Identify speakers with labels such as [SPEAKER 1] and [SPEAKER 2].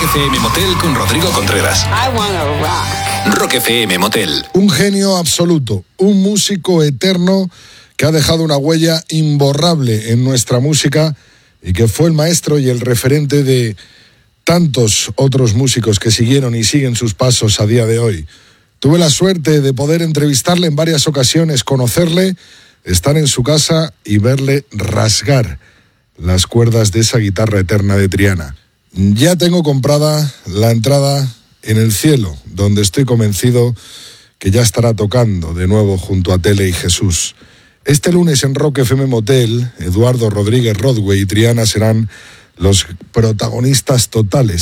[SPEAKER 1] Rock FM Motel con Rodrigo Contreras.
[SPEAKER 2] I wanna rock.
[SPEAKER 1] Rock FM Motel.
[SPEAKER 3] Un genio absoluto, un músico eterno que ha dejado una huella imborrable en nuestra música y que fue el maestro y el referente de tantos otros músicos que siguieron y siguen sus pasos a día de hoy. Tuve la suerte de poder entrevistarle en varias ocasiones, conocerle, estar en su casa y verle rasgar las cuerdas de esa guitarra eterna de Triana. Ya tengo comprada la entrada en el cielo, donde estoy convencido que ya estará tocando de nuevo junto a Tele y Jesús. Este lunes en Rock FM Motel, Eduardo Rodríguez Rodway y Triana serán los protagonistas totales.